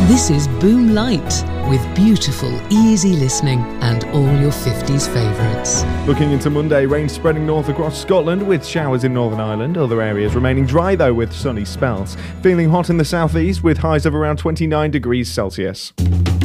This is Boom Light, with beautiful, easy listening and all your 50s favourites. Looking into Monday, rain spreading north across Scotland with showers in Northern Ireland. Other areas remaining dry though with sunny spells. Feeling hot in the southeast with highs of around 29 degrees Celsius.